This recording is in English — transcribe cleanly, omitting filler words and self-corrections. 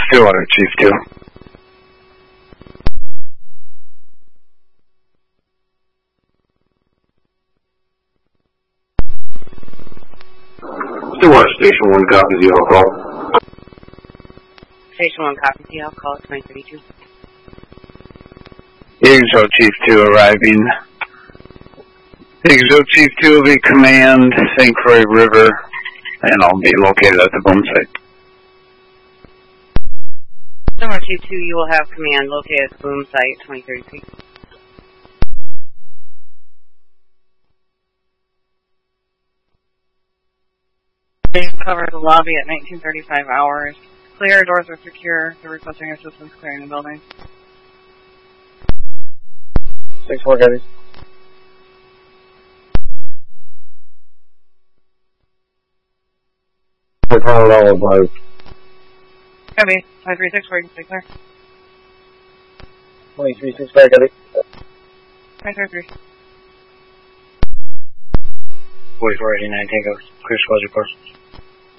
Stillwater, Chief 2. Stillwater, Station 1 copies the all call. Station 1 copies the all call at 2032. Higginsville, Chief 2 arriving. Higginsville, Chief 2 will be command, St. Croix River, and I'll be located at the boom site. Stillwater, Chief 2, you will have command located at the boom site at 2033. Cover the lobby at 1935 hours. Clear, doors are secure. They're requesting assistance clearing the building. 6-4, Getty. We're calling all advised. Copy. 536, where you can stay clear. 23-6, Getty. 533. 4489 Tango. Clear squad report.